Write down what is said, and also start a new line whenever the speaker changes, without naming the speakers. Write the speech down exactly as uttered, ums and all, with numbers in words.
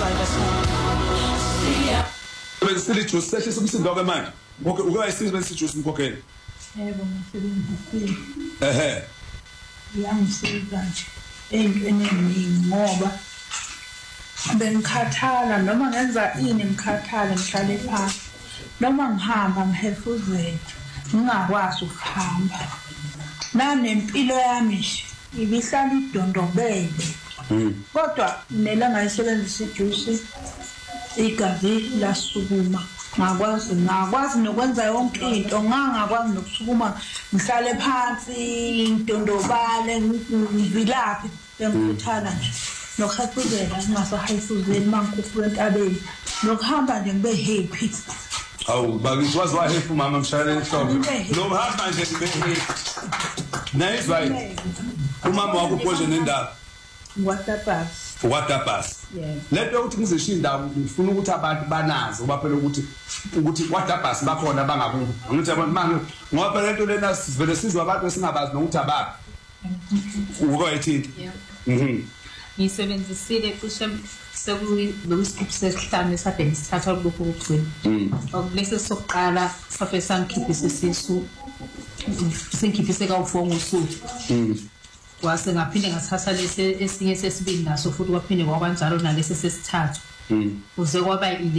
Besile juice sehlisa umsindo wakhe manje. Okay, ukuyayisiza bese juice umkhokhela.
Yebo ngisebenzisile.
Ehe.
Yangisiza nje ey'ntweni ey'ningi ngoba bengikhathala noma ngenza ini ngikhathala ngihlale phansi noma ngihamba ngihefuzela ngingakwazi ukuhamba nanempilo yami nje ibihlala idondobele kodwa kumele ngayisebenzisa ijuice igazi lasukuma ngakwazi ngakwazi nokwenza yonke into ngangakwazi nokusukuma ngihlale phansi ngidondobale ngivilaphe bengikuthala nje nokuhafuzela ngingasahayifuzeli mangikufuna entabeni nokuhamba nje ngibe happy.
Awu bakithi wazi wahefu mama mshayele ehlombe nokuhamba nje ngibe happy. Nice right. Umama wakho uphoshe nendaba
Waterpass.
Waterpass.
Yeah.
Leto ukuthi ngizisho indaba ngifuna ukuthi abantu banazi ngoba phela ukuthi ukuthi Waterpass bakhona bangakubo. Ngithi abantu manje ngoba phela lento lena sivele sizwa abantu esingabazi nokuthi ababi. Ukwayithinta.
Yeah.
Mhm.
Ngisebenzisile cishe sekuyisigubhu sesihlanu esade ngisithatha kulokhu ukugcina.
Mhm.
Okulesi sokuqala safe sangikhiphisa isisu. Sengikhiphise kawu-four ngosuku.
Mhm.
Wase ngaphinde ngathatha lesi esinye sesibili naso futhi kwaphinde kwakanjalo nalesi sesithathu.
Mhm.
Uze kwaba